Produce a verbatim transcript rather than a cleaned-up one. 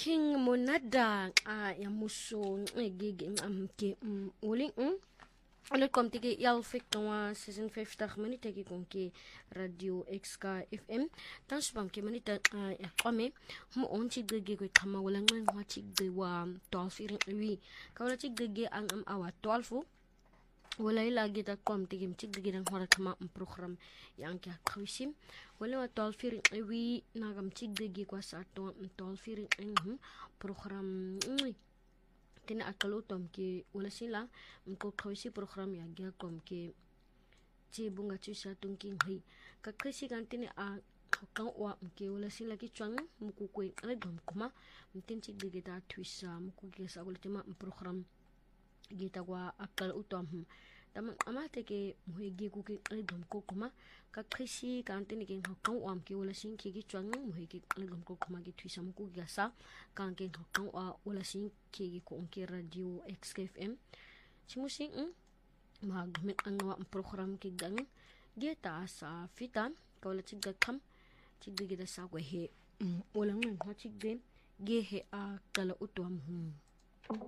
King monada a ya muso ngege amke uling ulit kom tiki yalfik twa season fifty minute ki konki radio X K F M tan spam ke minute ya kwame mo on chi gege ko kama wala ngan wa chi de wa twelve irin wi ka wala chi gege ang am awa twelve wala lagi ta kom tiki chi gege nang hora kama program yang kya kwisim wala wa twelve irin wi nagam chi gege kwa sa to twelve irin program tina akalutom ki wala sila mko kawisi program ya gya kom ki ci bunga ci sa tungking hi ka kasi kan tini a kang wa mki wala sila ki chwang mku kwe ala dom kuma mtin ci digita twisa mku ki sa wala tima program gita kwa akalutom tamang amate ke muhigi ku ki ala dom ko kuma ka kasi kan tini ki kang wa mki wala sin ki ki chwang muhigi ala dom ko kuma ki twisa mku ki sa kan ki kang wa wala sin ki ko onki radio X K F M simusing magmit ang nga program ki gang gita sa fita kawala chigga kam chigga gita sa kwe he walang nga chigga gehe a kala utwam